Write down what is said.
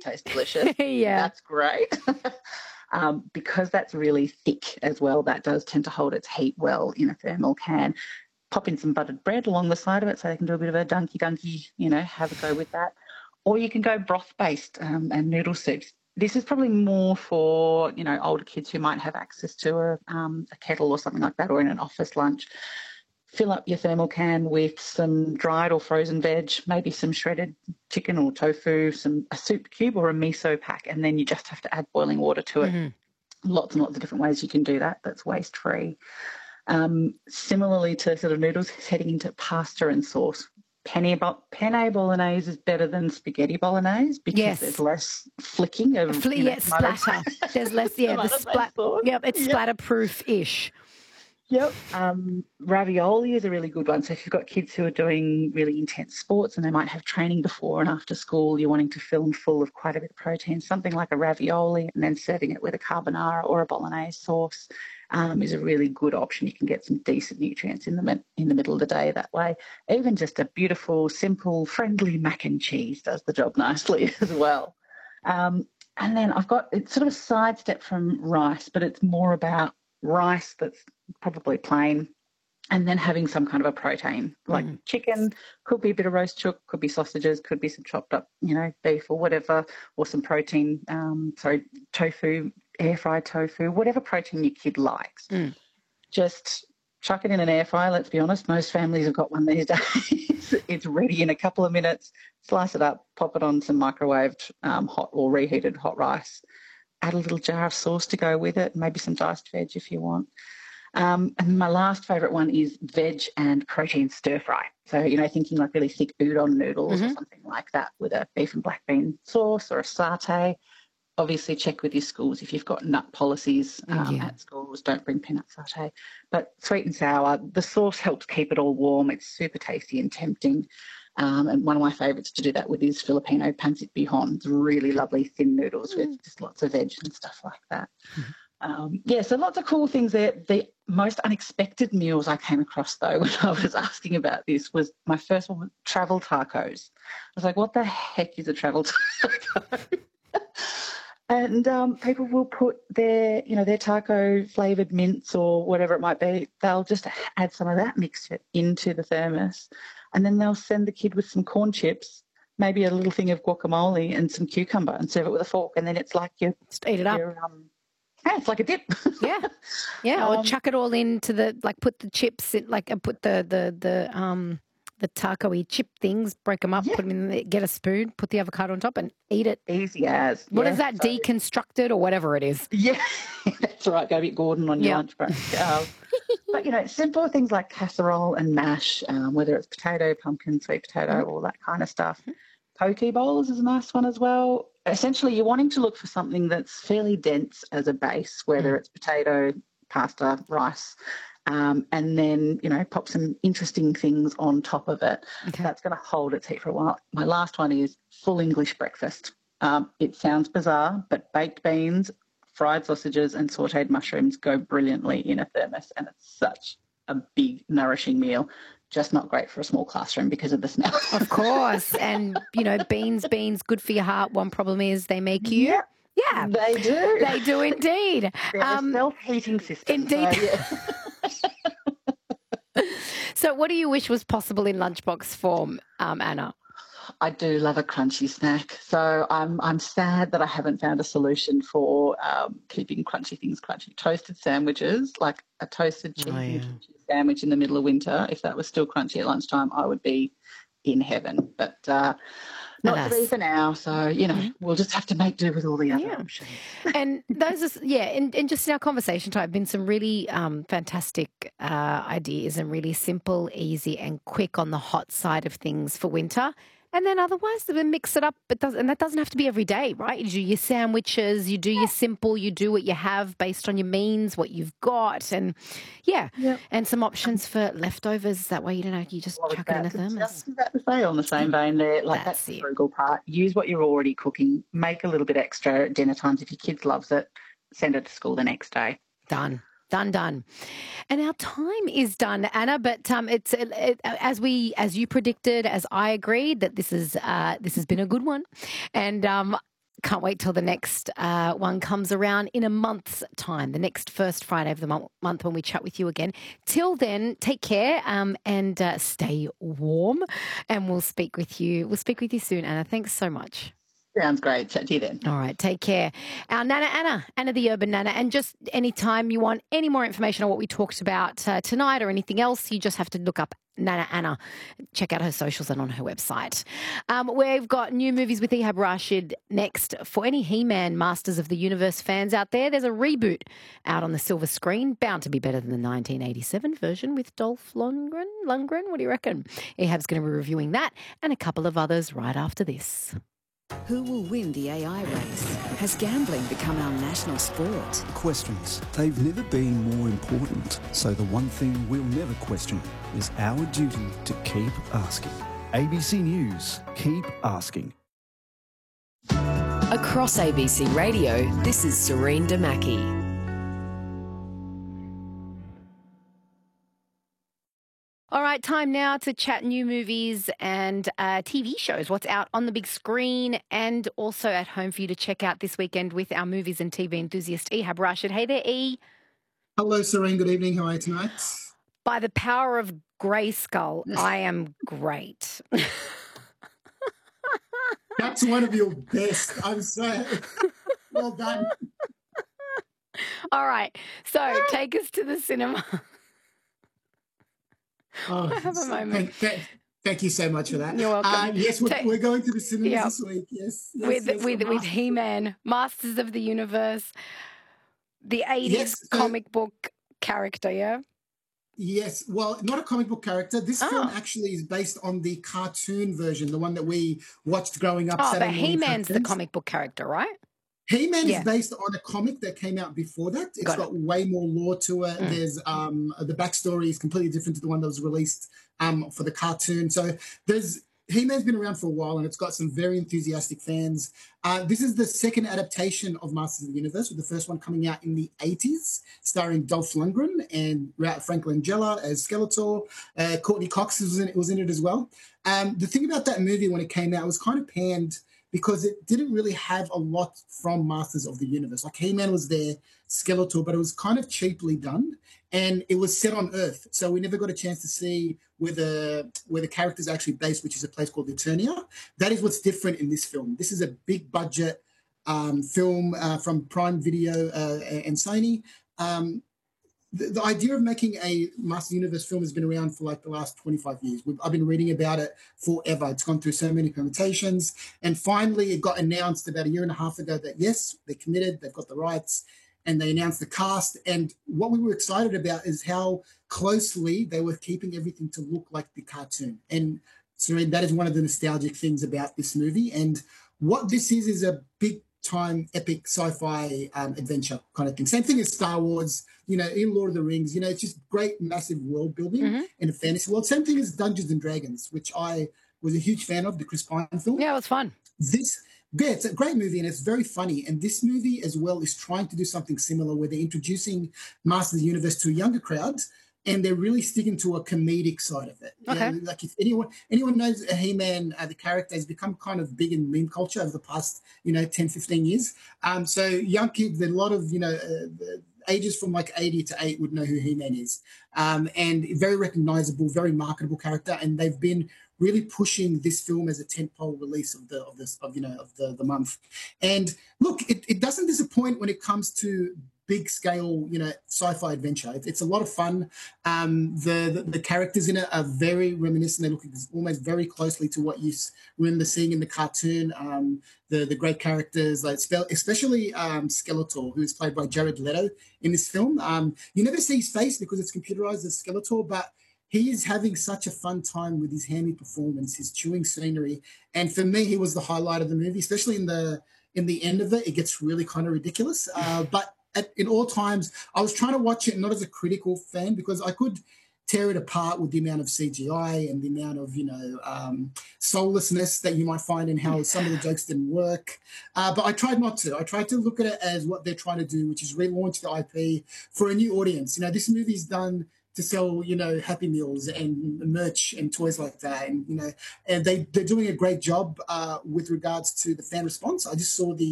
taste delicious. Yeah. That's great. Because that's really thick as well, that does tend to hold its heat well in a thermal can. Pop in some buttered bread along the side of it so they can do a bit of a dunky, have a go with that. Or you can go broth-based and noodle soups. This is probably more for, older kids who might have access to a kettle or something like that, or in an office lunch. Fill up your thermal can with some dried or frozen veg, maybe some shredded chicken or tofu, a soup cube or a miso pack, and then you just have to add boiling water to it. Lots and lots of different ways you can do that. That's waste-free. Similarly to sort of noodles, heading into pasta and sauce. Penne bolognese is better than spaghetti bolognese because there's less flicking of splatter. There's less, the splat. Yep, it's splatter-proof-ish. Yep. Ravioli is a really good one. So if you've got kids who are doing really intense sports and they might have training before and after school, you're wanting to fill them full of quite a bit of protein, something like a ravioli and then serving it with a carbonara or a bolognese sauce is a really good option. You can get some decent nutrients in the middle of the day that way. Even just a beautiful, simple, friendly mac and cheese does the job nicely as well. And then it's sort of a sidestep from rice, but it's more about rice that's probably plain, and then having some kind of a protein like chicken, could be a bit of roast chook, could be sausages, could be some chopped up, beef or whatever, or some protein, tofu, air fried tofu, whatever protein your kid likes. Just chuck it in an air fryer. Let's be honest, most families have got one these days. It's ready in a couple of minutes. Slice it up, pop it on some microwaved hot or reheated hot rice. Add a little jar of sauce to go with it, maybe some diced veg if you want. And my last favourite one is veg and protein stir fry. So, thinking like really thick udon noodles or something like that with a beef and black bean sauce or a satay. Obviously, check with your schools if you've got nut policies at schools. Don't bring peanut satay. But sweet and sour, the sauce helps keep it all warm. It's super tasty and tempting. And one of my favourites to do that with is Filipino pancit bihon. It's really lovely thin noodles with just lots of veg and stuff like that. So lots of cool things there. The most unexpected meals I came across, though, when I was asking about this was my first one was travel tacos. I was like, what the heck is a travel taco? And people will put their taco flavoured mince or whatever it might be. They'll just add some of that mixture into the thermos, and then they'll send the kid with some corn chips, maybe a little thing of guacamole and some cucumber, and serve it with a fork. And then it's like just eat it up. It's like a dip. Yeah. Or chuck it all into put the chips in, put the taco-y chip things, break them up, put them in there, get a spoon, put the avocado on top and eat it. Easy as. What is that, deconstructed or whatever it is? Yeah, that's right. Go a bit Gordon on your lunch break. But, simple things like casserole and mash, whether it's potato, pumpkin, sweet potato, all that kind of stuff. Poke bowls is a nice one as well. Essentially, you're wanting to look for something that's fairly dense as a base, whether it's potato, pasta, rice, and then, pop some interesting things on top of it. Okay. That's going to hold its heat for a while. My last one is full English breakfast. It sounds bizarre, but baked beans, fried sausages and sautéed mushrooms go brilliantly in a thermos, and it's such a big, nourishing meal. Just not great for a small classroom because of the smell. Of course. And, beans, good for your heart. One problem is they make you... Yeah. They do. They do indeed. They're a self-heating system. Indeed. So, So what do you wish was possible in lunchbox form, Anna? I do love a crunchy snack. So I'm sad that I haven't found a solution for keeping crunchy things crunchy. Toasted sandwiches, like a toasted cheese sandwich in the middle of winter. If that was still crunchy at lunchtime, I would be in heaven. But not to be for now. So, we'll just have to make do with all the other options. And those are, and just in our conversation type, been some really fantastic ideas and really simple, easy and quick on the hot side of things for winter. And then otherwise, they mix it up. And that doesn't have to be every day, right? You do your sandwiches, you do your simple, you do what you have based on your means, what you've got. And, and some options for leftovers. That way, you just chuck it in a thermos. Just about to say on the same vein there. That's the frugal part. Use what you're already cooking. Make a little bit extra at dinner times. If your kids loves it, send it to school the next day. Done. And our time is done, Anna. But it's as you predicted, as I agreed, that this has been a good one. And Can't wait till the next one comes around in a month's time, the next first Friday of the month when we chat with you again. Till then, take care and stay warm, and we'll speak with you. We'll speak with you soon, Anna. Thanks so much. Sounds great. Chat to you then. All right, take care. Our Nana Anna the Urban Nana. And just anytime you want any more information on what we talked about tonight or anything else, you just have to look up Nana Anna. Check out her socials and on her website. We've got new movies with Ehab Rashid next. For any He-Man Masters of the Universe fans out there, there's a reboot out on the silver screen, bound to be better than the 1987 version with Dolph Lundgren. What do you reckon? Ehab's going to be reviewing that and a couple of others right after this. Who will win the AI race? Has gambling become our national sport? Questions. They've never been more important. So the one thing we'll never question is our duty to keep asking. ABC News. Keep asking. Across ABC Radio, this is Serene Damaki. All right, time now to chat new movies and TV shows, what's out on the big screen and also at home for you to check out this weekend with our movies and TV enthusiast, Ehab Rashid. Hey there, E. Hello, Serene. Good evening. How are you tonight? By the power of Grayskull, I am great. That's one of your best. I'm so well done. All right, so take us to the cinema. Oh, I have a moment. Thank you so much for that. You're welcome. Yes, we're going to the cinemas this week. Yes, with He-Man, Masters of the Universe, the 80s comic book character, yeah? Yes, well, not a comic book character. This film actually is based on the cartoon version, the one that we watched growing up. Oh, but He-Man's the comic book character, right? He-Man is based on a comic that came out before that. It's got way more lore to it. There's the backstory is completely different to the one that was released for the cartoon. So He-Man's been around for a while and it's got some very enthusiastic fans. This is the second adaptation of Masters of the Universe, with the first one coming out in the 80s, starring Dolph Lundgren and Frank Langella as Skeletor. Courtney Cox was in it as well. The thing about that movie when it came out, it was kind of panned because it didn't really have a lot from Masters of the Universe. Like He-Man was there, Skeletor, but it was kind of cheaply done, and it was set on Earth, so we never got a chance to see where the character's actually based, which is a place called Eternia. That is what's different in this film. This is a big budget film from Prime Video and Sony. The idea of making a Master Universe film has been around for like the last 25 years. I've been reading about it forever. It's gone through so many permutations. And finally, it got announced about a year and a half ago that, yes, they're committed, they've got the rights, and they announced the cast. And what we were excited about is how closely they were keeping everything to look like the cartoon. And so that is one of the nostalgic things about this movie. And what this is a big time epic sci-fi adventure kind of thing. Same thing as Star Wars, in Lord of the Rings, it's just great, massive world building in a fantasy world. Same thing as Dungeons and Dragons, which I was a huge fan of, the Chris Pine film. Yeah, it was fun. It's a great movie and it's very funny. And this movie as well is trying to do something similar where they're introducing Masters of the Universe to a younger crowd, and they're really sticking to a comedic side of it. Okay. Like if anyone knows He-Man, the character has become kind of big in meme culture over the past, 10, 15 years. So young kids, a lot of, ages from like 80 to 8 would know who He-Man is. And very recognizable, very marketable character. And they've been really pushing this film as a tentpole release of the month. And look, it doesn't disappoint when it comes to big scale, sci-fi adventure. It's a lot of fun. The characters in it are very reminiscent. They look almost very closely to what you remember seeing in the cartoon. The great characters, like especially Skeletor, who's played by Jared Leto in this film. You never see his face because it's computerized as Skeletor, but he is having such a fun time with his hammy performance, his chewing scenery. And for me, he was the highlight of the movie, especially in the end of it. It gets really kind of ridiculous. But in all times, I was trying to watch it not as a critical fan because I could tear it apart with the amount of CGI and the amount of, soullessness that you might find in how some of the jokes didn't work. But I tried not to. I tried to look at it as what they're trying to do, which is relaunch the IP for a new audience. This movie's done to sell, Happy Meals and merch and toys like that. And, and they're doing a great job with regards to the fan response. I just saw the